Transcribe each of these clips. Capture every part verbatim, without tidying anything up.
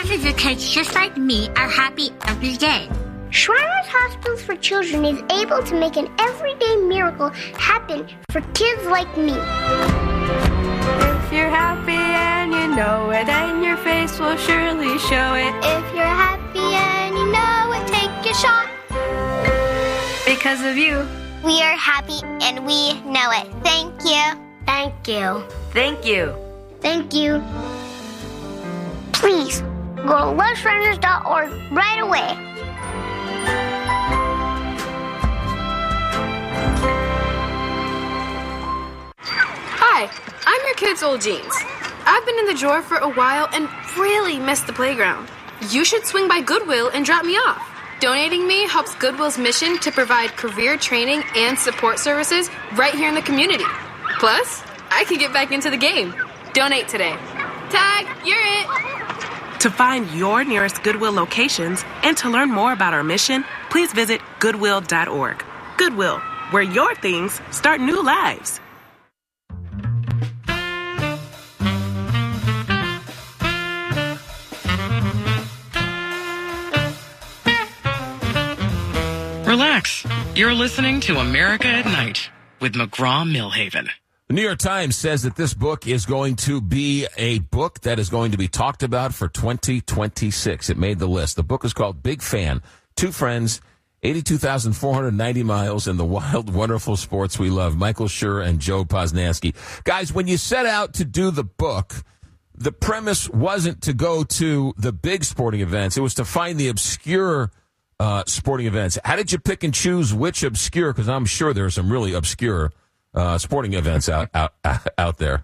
Half of your kids, just like me, are happy every day. Shriners Hospitals for Children is able to make an everyday miracle happen for kids like me. If you're happy and you know it, then your face will surely show it. If you're happy and you know it, take a shot. Because of you, we are happy and we know it. Thank you. Thank you. Thank you. Thank you. Please go to lush runners dot org right away. Hi, I'm your kid's old jeans. I've been in the drawer for a while and really missed the playground. You should swing by Goodwill and drop me off. Donating me helps Goodwill's mission to provide career training and support services right here in the community. Plus, I can get back into the game. Donate today. Tag, you're it. To find your nearest Goodwill locations and to learn more about our mission, please visit goodwill dot org. Goodwill, where your things start new lives. Relax. You're listening to America at Night with McGraw-Millhaven. The New York Times says that this book is going to be a book that is going to be talked about for twenty twenty-six. It made the list. The book is called Big Fan, Two Friends, eighty-two thousand four hundred ninety miles, and the wild, wonderful sports we love. Michael Schur and Joe Posnanski. Guys, when you set out to do the book, the premise wasn't to go to the big sporting events. It was to find the obscure uh, sporting events. How did you pick and choose which obscure? Because I'm sure there are some really obscure Uh, sporting events out, out out there.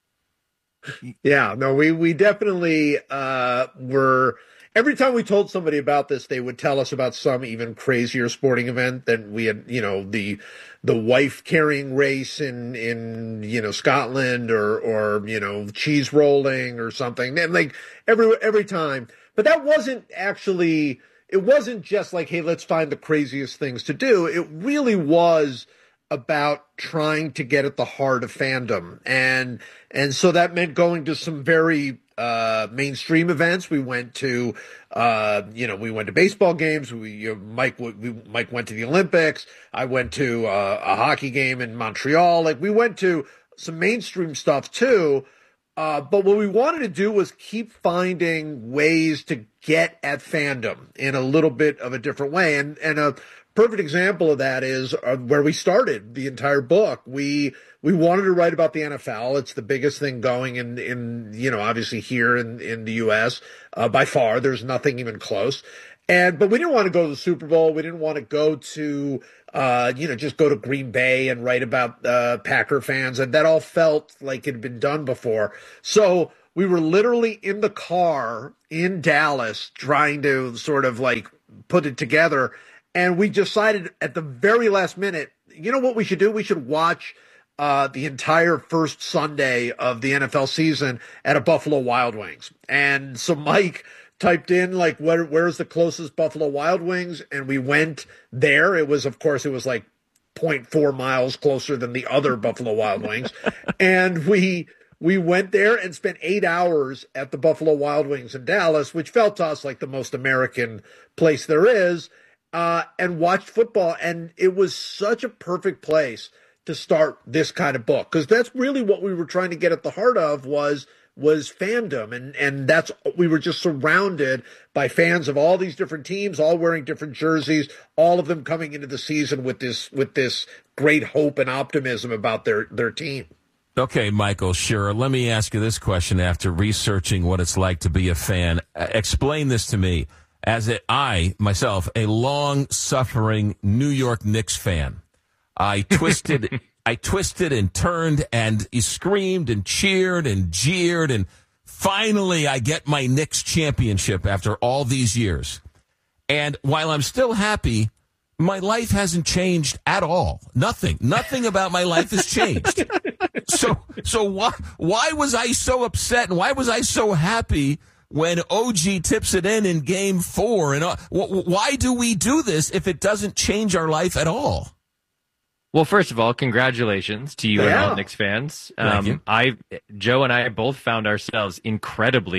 Yeah, no, we we definitely uh, were. Every time we told somebody about this, they would tell us about some even crazier sporting event than we had. You know, the the wife carrying race in in you know Scotland, or or you know cheese rolling or something. And like every every time, but that wasn't actually. It wasn't just like, hey, let's find the craziest things to do. It really was about trying to get at the heart of fandom. And and so that meant going to some very uh, mainstream events. We went to, uh, you know, we went to baseball games. We, you know, Mike, we, Mike went to the Olympics. I went to uh, a hockey game in Montreal. Like, we went to some mainstream stuff too. Uh, but what we wanted to do was keep finding ways to get at fandom in a little bit of a different way. And, and a perfect example of that is uh, where we started the entire book. We we wanted to write about the N F L. It's the biggest thing going in, in you know, obviously here in, in the U S Uh, by far. There's nothing even close. And but we didn't want to go to the Super Bowl. We didn't want to go to, uh, you know, just go to Green Bay and write about uh, Packer fans. And that all felt like it had been done before. So we were literally in the car in Dallas trying to sort of like put it together. And we decided at the very last minute, you know what we should do? We should watch uh, the entire first Sunday of the N F L season at a Buffalo Wild Wings. And so Mike typed in, like, where, where's the closest Buffalo Wild Wings? And we went there. It was, of course, it was like zero point four miles closer than the other Buffalo Wild Wings. And we we went there and spent eight hours at the Buffalo Wild Wings in Dallas, which felt to us like the most American place there is. Uh, and watched football, and it was such a perfect place to start this kind of book, because that's really what we were trying to get at the heart of was was fandom, and and that's we were just surrounded by fans of all these different teams, all wearing different jerseys, all of them coming into the season with this with this great hope and optimism about their their team. Okay, Michael, sure. Let me ask you this question after researching what it's like to be a fan. Uh, explain this to me. As a, I, myself, a long-suffering New York Knicks fan, I twisted I twisted and turned and screamed and cheered and jeered, and finally I get my Knicks championship after all these years. And while I'm still happy, my life hasn't changed at all. Nothing. Nothing about my life has changed. So so why, why was I so upset, and why was I so happy when O G tips it in in game four? And uh, w- why do we do this if it doesn't change our life at all? Well, first of all, congratulations to you Yeah. and all Knicks fans. Thank Um, you. I, Joe and I both found ourselves incredibly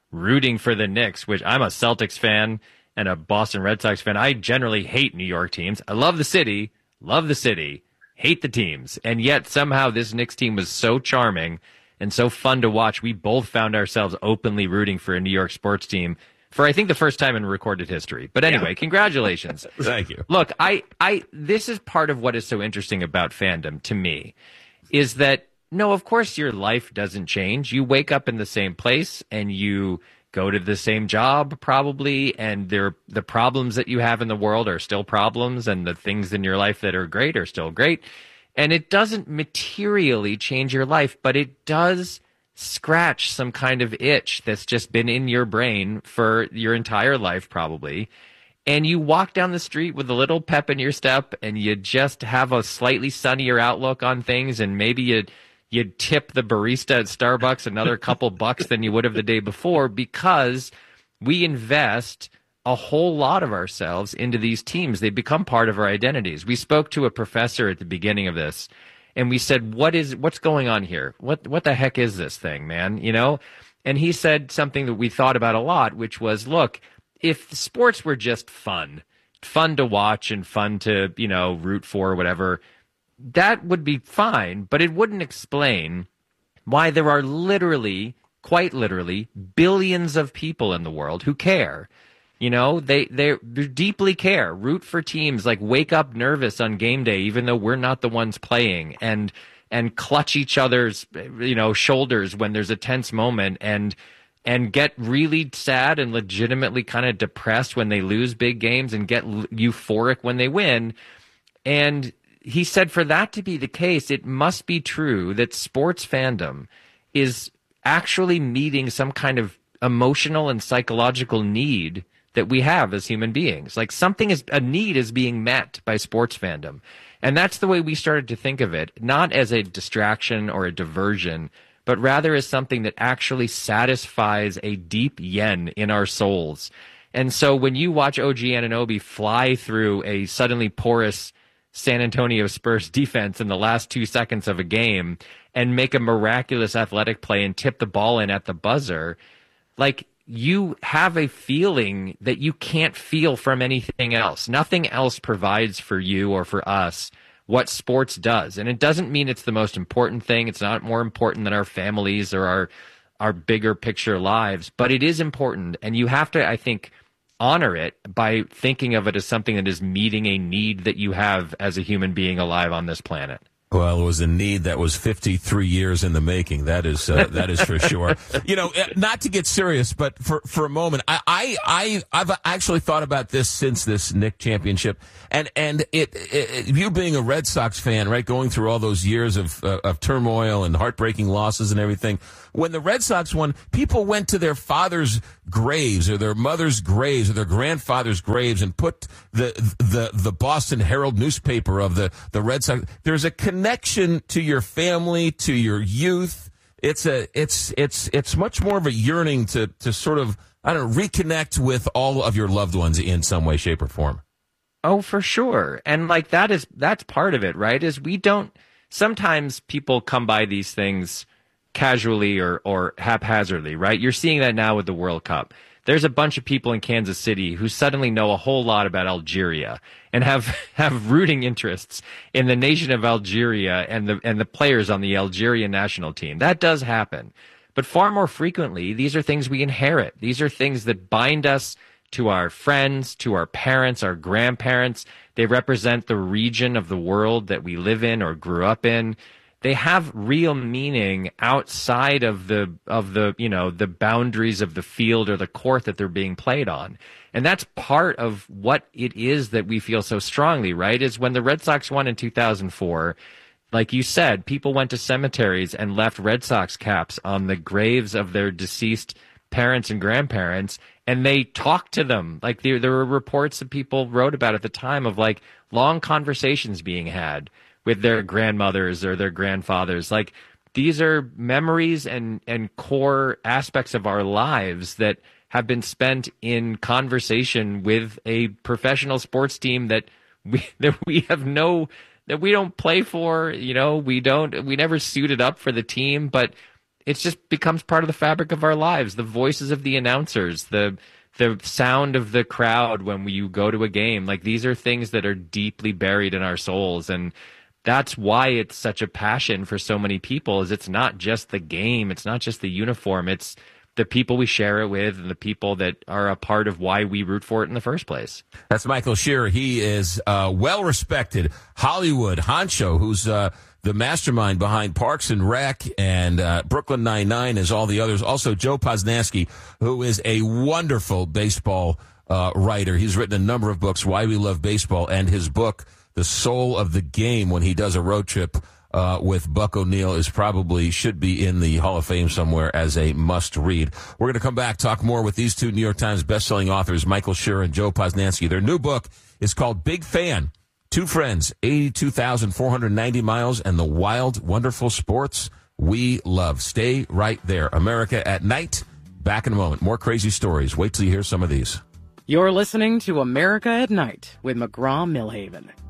rooting for the Knicks, which I'm a Celtics fan and a Boston Red Sox fan. I generally hate New York teams. I love the city, love the city, hate the teams. And yet somehow this Knicks team was so charming and so fun to watch. We both found ourselves openly rooting for a New York sports team for, I think, the first time in recorded history. But anyway, yeah. Congratulations. Thank you. Look, I, I, this is part of what is so interesting about fandom to me, is that, no, of course your life doesn't change. You wake up in the same place and you go to the same job probably, and there, the problems that you have in the world are still problems, and the things in your life that are great are still great. And it doesn't materially change your life, but it does scratch some kind of itch that's just been in your brain for your entire life probably. And you walk down the street with a little pep in your step, and you just have a slightly sunnier outlook on things, and maybe you you'd tip the barista at Starbucks another couple bucks than you would have the day before, because we invest a whole lot of ourselves into these teams. They become part of our identities. We spoke to a professor at the beginning of this, and we said, what is, what's going on here? What, what the heck is this thing, man? You know? And he said something that we thought about a lot, which was, look, if sports were just fun, fun to watch and fun to, you know, root for, whatever, that would be fine, but it wouldn't explain why there are literally, quite literally, billions of people in the world who care. You know, they, they deeply care, root for teams, like wake up nervous on game day, even though we're not the ones playing, and and clutch each other's, you know, shoulders when there's a tense moment, and and get really sad and legitimately kind of depressed when they lose big games, and get euphoric when they win. And he said for that to be the case, it must be true that sports fandom is actually meeting some kind of emotional and psychological need that we have as human beings. Like something is, a need is being met by sports fandom. And that's the way we started to think of it, not as a distraction or a diversion, but rather as something that actually satisfies a deep yen in our souls. And so when you watch O G Anunoby fly through a suddenly porous San Antonio Spurs defense in the last two seconds of a game and make a miraculous athletic play and tip the ball in at the buzzer, like, you have a feeling that you can't feel from anything else. Nothing else provides for you or for us what sports does. And it doesn't mean it's the most important thing. It's not more important than our families or our our bigger picture lives, but it is important. And you have to, I think, honor it by thinking of it as something that is meeting a need that you have as a human being alive on this planet. Well, it was a need that was fifty-three years in the making. That is, uh, that is for sure. You know, not to get serious, but for, for a moment, I, I, I, I've actually thought about this since this Knick championship. And, and it, it, you being a Red Sox fan, right, going through all those years of, uh, of turmoil and heartbreaking losses and everything, when the Red Sox won, people went to their father's graves or their mother's graves or their grandfather's graves and put the, the, the Boston Herald newspaper of the, the Red Sox. There's a connection to your family, to your youth. It's a, it's, it's, it's much more of a yearning to, to sort of, I don't know, reconnect with all of your loved ones in some way, shape, or form. Oh, for sure. And like that is, that's part of it, right? Is we don't, sometimes people come by these things casually or, or haphazardly, right? You're seeing that now with the World Cup. There's a bunch of people in Kansas City who suddenly know a whole lot about Algeria and have, have rooting interests in the nation of Algeria and the, and the players on the Algerian national team. That does happen. But far more frequently, these are things we inherit. These are things that bind us to our friends, to our parents, our grandparents. They represent the region of the world that we live in or grew up in. They have real meaning outside of the of the you know the boundaries of the field or the court that they're being played on. And that's part of what it is that we feel so strongly, right? Is when the Red Sox won in two thousand four, like you said, people went to cemeteries and left Red Sox caps on the graves of their deceased parents and grandparents, and they talked to them. Like there, there were reports that people wrote about at the time of like long conversations being had with their grandmothers or their grandfathers. Like these are memories and, and core aspects of our lives that have been spent in conversation with a professional sports team that we, that we have no, that we don't play for, you know, we don't, we never suited up for the team, but it just becomes part of the fabric of our lives. The voices of the announcers, the the sound of the crowd when you go to a game. Like, these are things that are deeply buried in our souls. And that's why it's such a passion for so many people, is it's not just the game. It's not just the uniform. It's the people we share it with and the people that are a part of why we root for it in the first place. That's Michael Shearer. He is a well-respected Hollywood honcho who's uh, the mastermind behind Parks and Rec and uh, Brooklyn Nine-Nine, as all the others. Also, Joe Posnanski, who is a wonderful baseball uh, writer. He's written a number of books, Why We Love Baseball, and his book, The Soul of the Game, when he does a road trip uh, with Buck O'Neil, is probably should be in the Hall of Fame somewhere as a must-read. We're going to come back, talk more with these two New York Times bestselling authors, Michael Shearer and Joe Posnanski. Their new book is called Big Fan. Two friends, eighty-two thousand four hundred ninety miles, and the wild, wonderful sports we love. Stay right there. America at Night. Back in a moment. More crazy stories. Wait till you hear some of these. You're listening to America at Night with McGraw-Milhaven.